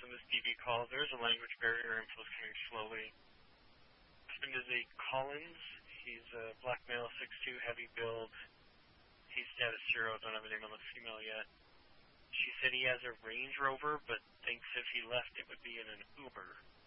on this DB call. There's a language barrier. Info's coming slowly. Husband is a Collins. He's a black male, 6'2", heavy build. He's status 0. Don't have a name on the female yet. She said he has a Range Rover, but thinks if he left, it would be in an Uber.